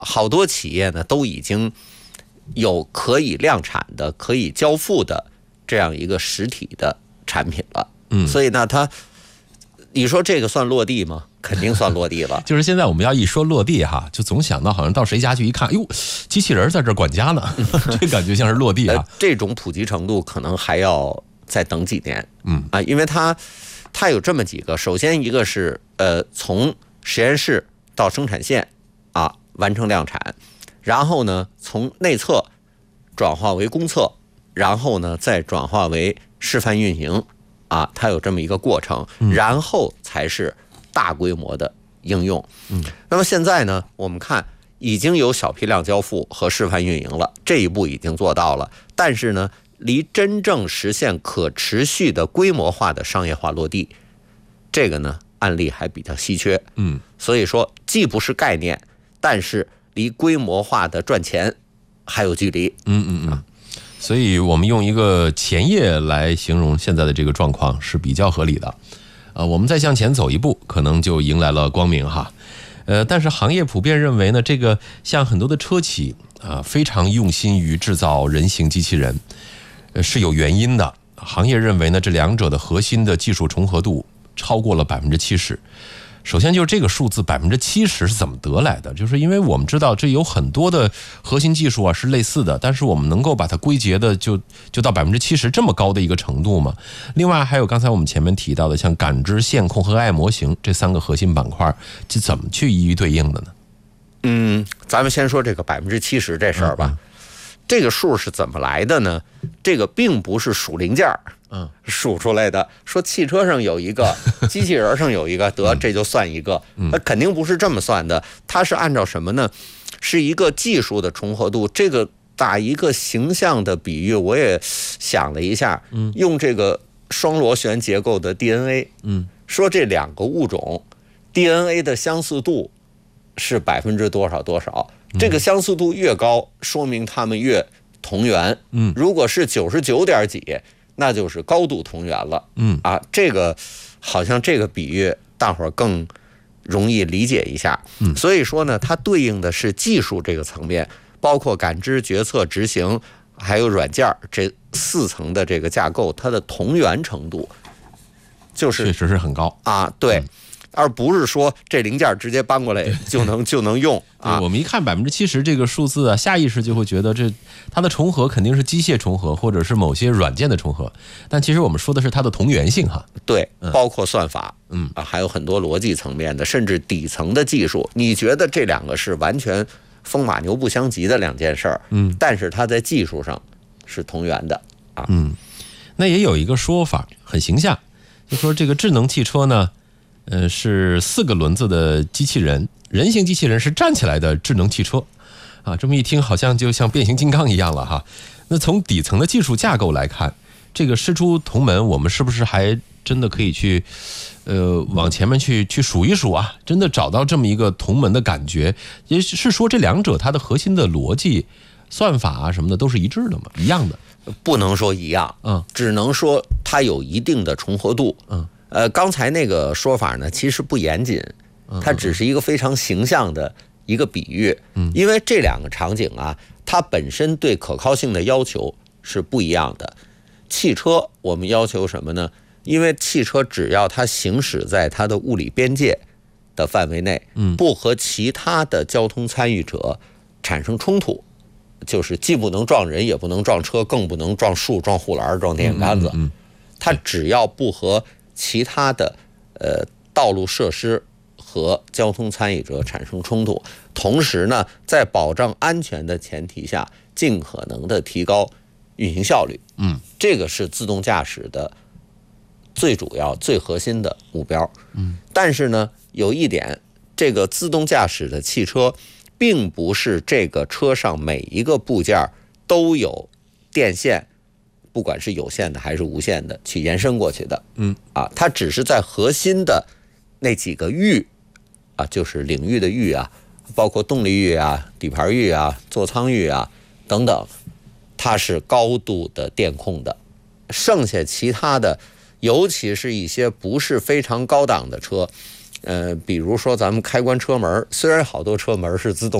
好多企业呢都已经有可以量产的、可以交付的这样一个实体的产品了。所以呢，你说这个算落地吗？肯定算落地了。 就是现在我们要一说落地哈，就总想到好像到谁家去一看，哟，机器人在这管家呢，这感觉像是落地啊。 这种普及程度可能还要再等几年。因为它有这么几个，首先一个是从实验室到生产线完成量产，然后呢从内测转化为公测，然后呢再转化为示范运行它有这么一个过程，然后才是大规模的应用。那么现在呢，我们看已经有小批量交付和示范运营了，这一步已经做到了，但是呢，离真正实现可持续的规模化的商业化落地，这个呢案例还比较稀缺。所以说既不是概念，但是离规模化的赚钱还有距离。 所以我们用一个前夜来形容现在的这个状况是比较合理的。我们再向前走一步，可能就迎来了光明哈。但是行业普遍认为呢，这个像很多的车企非常用心于制造人形机器人，是有原因的。行业认为呢，这两者的核心的技术重合度超过了70%。首先就是这个数字70%是怎么得来的？就是因为我们知道这有很多的核心技术是类似的，但是我们能够把它归结的就到70%这么高的一个程度嘛。另外还有刚才我们前面提到的像感知、线控和 AI 模型这3个核心板块，这怎么去一一对应的呢？ 咱们先说这个70%这事儿吧。这个数是怎么来的呢？这个并不是数零件数出来的，说汽车上有一个，机器人上有一个，得这就算一个，那肯定不是这么算的。它是按照什么呢？是一个技术的重合度。这个打一个形象的比喻，我也想了一下，用这个双螺旋结构的 DNA，说这2个物种 DNA 的相似度是多少多少，这个相似度越高，说明它们越同源。如果是99点几，那就是高度同源了。这个好像这个比喻大伙儿更容易理解一下。所以说呢，它对应的是技术这个层面，包括感知、决策、执行，还有软件这4层的这个架构，它的同源程度就是确实是很高对。而不是说这零件直接搬过来就能用我们一看70%这个数字下意识就会觉得它的重合肯定是机械重合，或者是某些软件的重合，但其实我们说的是它的同源性哈。 对，包括算法，还有很多逻辑层面的，甚至底层的技术。你觉得这2个是完全风马牛不相及的2件事儿，但是它在技术上是同源的那也有一个说法很形象，就说这个智能汽车呢。是4个轮子的机器人，人形机器人是站起来的智能汽车这么一听好像就像变形金刚一样了哈。那从底层的技术架构来看，这个师出同门，我们是不是还真的可以去往前面去数一数真的找到这么一个同门的感觉？也是说这2者它的核心的逻辑、算法什么的都是一致的吗？一样的？ 不能说一样，只能说它有一定的重合度。刚才那个说法呢，其实不严谨，它只是一个非常形象的一个比喻。因为这2个场景它本身对可靠性的要求是不一样的。汽车我们要求什么呢？因为汽车只要它行驶在它的物理边界的范围内，不和其他的交通参与者产生冲突，就是既不能撞人，也不能撞车，更不能撞树、撞护栏、撞电线杆子。它只要不和其他的道路设施和交通参与者产生冲突，同时呢，在保障安全的前提下，尽可能的提高运行效率。这个是自动驾驶的最主要、最核心的目标。但是呢，有一点，这个自动驾驶的汽车，并不是这个车上每一个部件都有电线。不管是有线的还是无线的去延伸过去的，它只是在核心的那几个域就是领域的域包括动力域底盘域座舱域等等，它是高度的电控的。剩下其他的，尤其是一些不是非常高档的车，比如说咱们开关车门，虽然好多车门是自动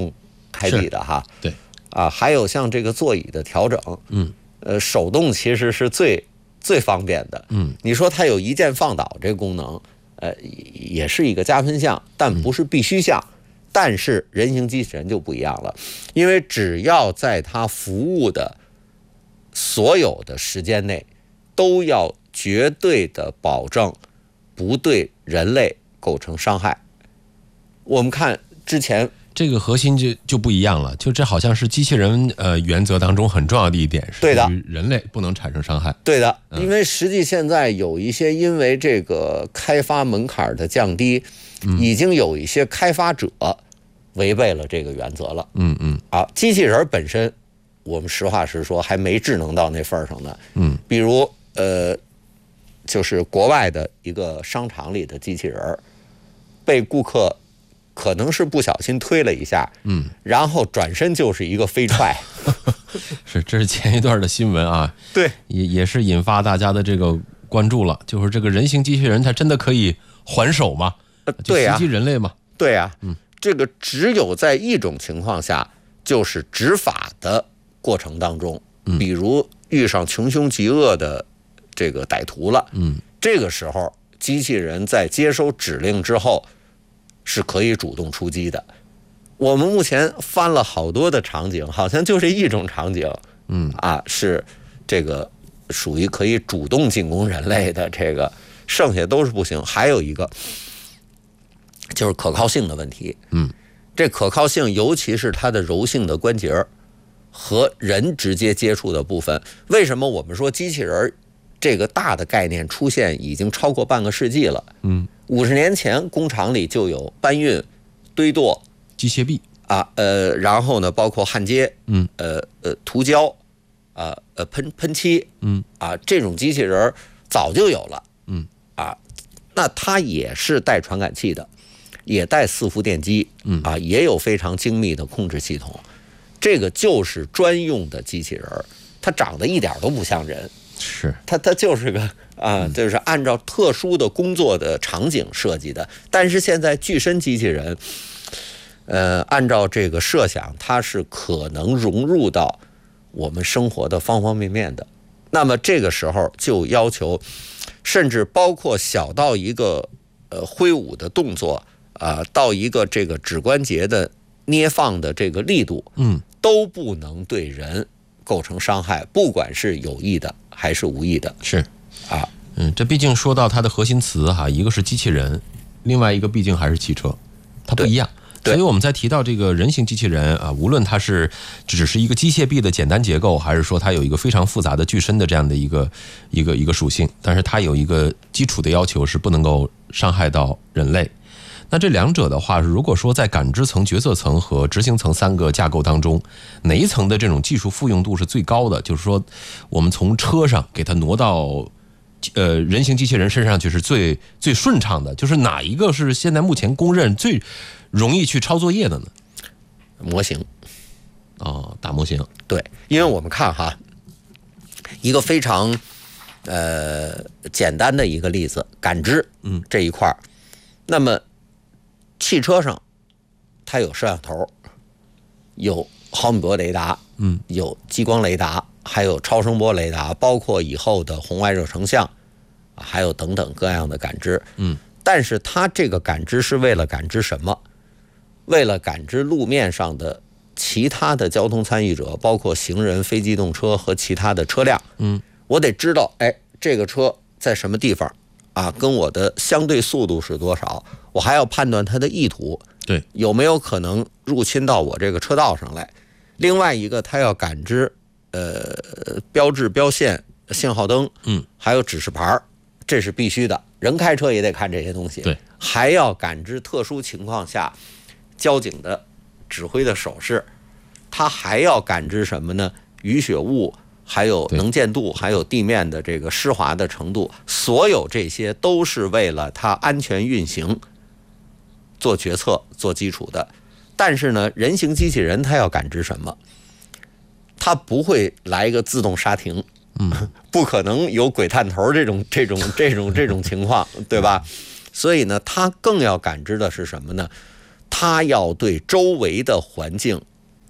开闭的哈。 对。 还有像这个座椅的调整，手动其实是最方便的。你说它有一键放倒这个功能，也是一个加分项，但不是必须项。但是人形机器人就不一样了，因为只要在它服务的所有的时间内，都要绝对的保证不对人类构成伤害。我们看之前这个核心就不一样了，就这好像是机器人原则当中很重要的一点，是对于人类不能产生伤害。 对的，因为实际现在有一些因为这个开发门槛的降低，已经有一些开发者违背了这个原则了。机器人本身，我们实话实说还没智能到那份上呢。比如就是国外的一个商场里的机器人，被顾客可能是不小心推了一下，然后转身就是一个飞踹。 这是前一段的新闻啊。 对， 也是引发大家的这个关注了，就是这个人形机器人它真的可以还手吗？ 对呀， 袭击人类吗？ 对呀，这个只有在一种情况下，就是执法的过程当中，比如遇上穷凶极恶的这个歹徒了，这个时候机器人在接收指令之后是可以主动出击的。我们目前翻了好多的场景，好像就这一种场景，是这个属于可以主动进攻人类的，这个剩下都是不行。还有一个就是可靠性的问题，这可靠性尤其是它的柔性的关节和人直接接触的部分，为什么我们说机器人这个大的概念出现已经超过半个世纪了？50年前工厂里就有搬运、堆垛、 机械臂然后呢，包括焊接、涂胶、喷漆，这种机器人早就有了，那它也是带传感器的，也带4伏电机，也有非常精密的控制系统。这个就是专用的机器人，它长得一点都不像人， 是它就是个就是按照特殊的工作的场景设计的。但是现在具身机器人，按照这个设想，它是可能融入到我们生活的方方面面的。那么这个时候就要求，甚至包括小到一个挥舞的动作，到一个这个指关节的捏放的这个力度，都不能对人构成伤害，不管是有意的还是无意的。 是这毕竟说到它的核心词哈，一个是机器人，另外一个毕竟还是汽车，它不一样。所以我们在提到这个人形机器人无论它是只是一个机械臂的简单结构，还是说它有一个非常复杂的具身的这样的一个属性，但是它有一个基础的要求是不能够伤害到人类。那这两者的话，如果说在感知层、决策层和执行层3个架构当中，哪一层的这种技术复用度是最高的？就是说，我们从车上给它挪到人形机器人身上去是最顺畅的，就是哪一个是现在目前公认最容易去抄作业的呢？ 模型大模型。 对，因为我们看哈，一个非常简单的一个例子，感知这一块，那么汽车上它有摄像头，有毫米波雷达，有激光雷达，还有超声波雷达，包括以后的红外热成像，还有等等各样的感知。但是它这个感知是为了感知什么？为了感知路面上的其他的交通参与者，包括行人、非机动车和其他的车辆。我得知道，这个车在什么地方跟我的相对速度是多少？我还要判断它的意图， 对， 有没有可能入侵到我这个车道上来？另外一个，它要感知标志、标线、信号灯，还有指示牌，这是必须的。人开车也得看这些东西， 对， 还要感知特殊情况下交警的指挥的手势，它还要感知什么呢？雨雪雾，还有能见度，还有地面的这个湿滑的程度，所有这些都是为了它安全运行做决策做基础的。但是呢，人形机器人它要感知什么？它不会来一个自动刹停，不可能有鬼探头这种情况，对吧？所以呢，它更要感知的是什么呢？它要对周围的环境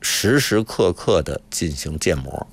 时时刻刻的进行建模。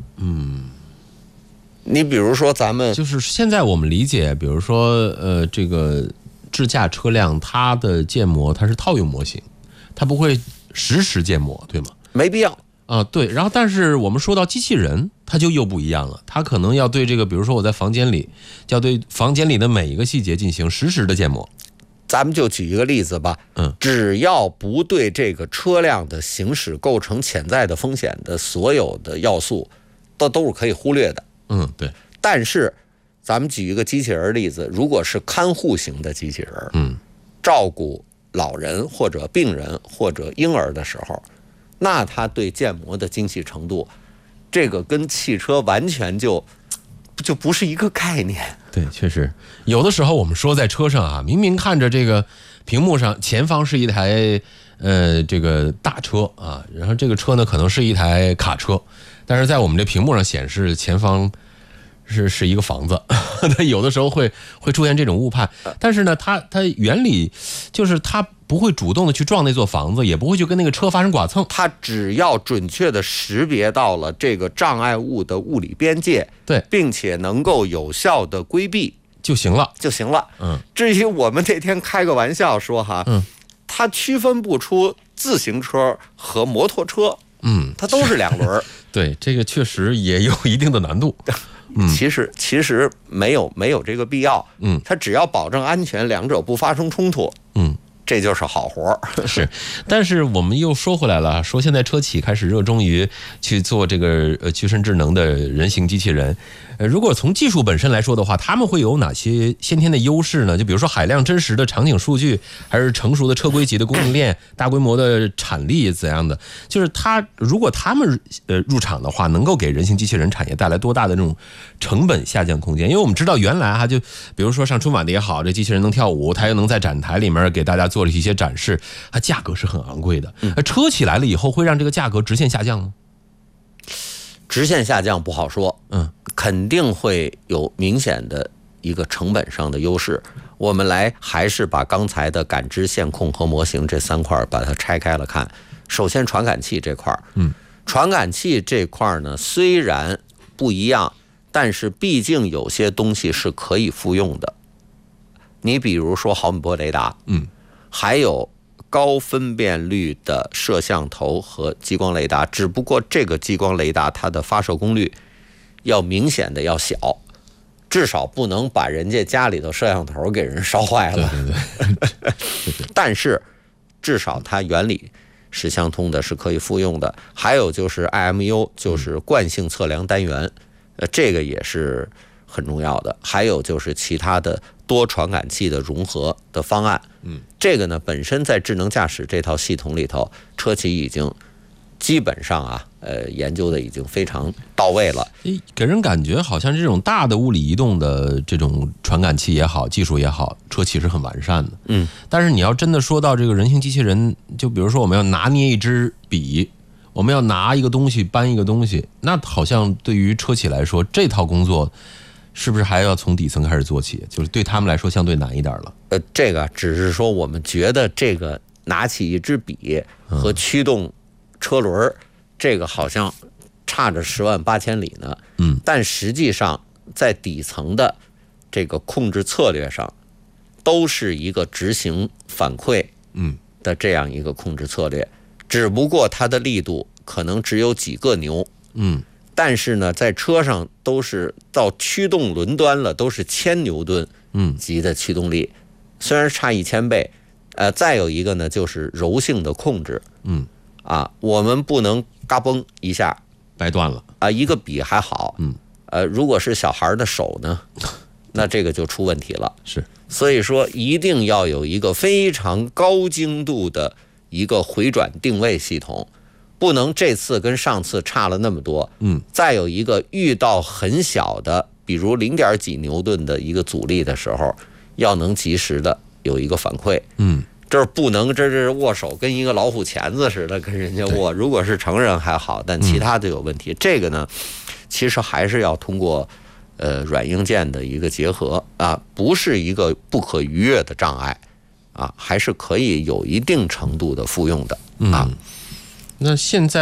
你比如说咱们就是现在我们理解，比如说这个智驾车辆它的建模它是套用模型，它不会实时建模，对吗？ 没必要啊，对。然后但是我们说到机器人，它就又不一样了，它可能要对这个，比如说我在房间里，要对房间里的每一个细节进行实时的建模。 咱们就举一个例子吧，只要不对这个车辆的行驶构成潜在的风险的所有的要素，都是可以忽略的。 对。 但是，咱们举一个机器人例子，如果是看护型的机器人，照顾老人或者病人或者婴儿的时候，那它对建模的精细程度，这个跟汽车完全就不是一个概念。 对，确实有的时候我们说在车上啊，明明看着这个屏幕上前方是一台这个大车啊，然后这个车呢可能是一台卡车，但是在我们这屏幕上显示前方是一个房子，它有的时候会出现这种误判。但是呢，它原理就是它不会主动的去撞那座房子，也不会去跟那个车发生剐蹭。 它只要准确的识别到了这个障碍物的物理边界， 对， 并且能够有效的规避就行了。 至于我们那天开个玩笑说哈，它区分不出自行车和摩托车，它都是两轮。 对，这个确实也有一定的难度。 其实没有这个必要。它只要保证安全，两者不发生冲突，这就是好活。 是，但是我们又说回来了，说现在车企开始热衷于去做这个具身智能的人形机器人。如果从技术本身来说的话，他们会有哪些先天的优势呢？就比如说海量真实的场景数据，还是成熟的车规级的供应链，大规模的产力怎样的？就是如果他们入场的话，能够给人形机器人产业带来多大的这种成本下降空间？因为我们知道原来就比如说上春晚的也好，这机器人能跳舞，它又能在展台里面给大家做了一些展示，它价格是很昂贵的。车企来了以后，会让这个价格直线下降吗？ 直线下降不好说，肯定会有明显的一个成本上的优势。我们还是把刚才的感知、线控和模型这三块把它拆开了看。首先传感器这块，传感器这块呢虽然不一样，但是毕竟有些东西是可以复用的。你比如说毫米波雷达，还有高分辨率的摄像头和激光雷达，只不过这个激光雷达它的发射功率要明显的要小，至少不能把人家家里头摄像头给人烧坏了。但是至少它原理是相通的，是可以复用的。还有就是 IMU， 就是惯性测量单元，这个也是很重要的。还有就是其他的多传感器的融合的方案，这个呢本身在智能驾驶这套系统里头，车企已经基本上研究的已经非常到位了。 给人感觉好像这种大的物理移动的这种传感器也好，技术也好，车企是很完善的。但是你要真的说到这个人形机器人，就比如说我们要拿捏一支笔，我们要拿一个东西搬一个东西，那好像对于车企来说，这套工作是不是还要从底层开始做起？就是对他们来说相对难一点了。 这个只是说我们觉得这个拿起一支笔和驱动车轮，这个好像差着10万8千里呢。但实际上在底层的这个控制策略上，都是一个执行反馈的这样一个控制策略，只不过它的力度可能只有几个牛。但是呢，在车上都是到驱动轮端了，都是1000牛顿级的驱动力，虽然差1000倍。再有一个呢，就是柔性的控制。我们不能嘎嘣一下掰断了一个笔还好。如果是小孩的手呢，那这个就出问题了。 是， 所以说一定要有一个非常高精度的一个回转定位系统。不能这次跟上次差了那么多。再有一个遇到很小的，比如0点几牛顿的一个阻力的时候，要能及时的有一个反馈。这不能这是握手跟一个老虎钳子似的跟人家握。如果是成人还好，但其他的有问题。这个呢，其实还是要通过软硬件的一个结合不是一个不可逾越的障碍还是可以有一定程度的复用的那现在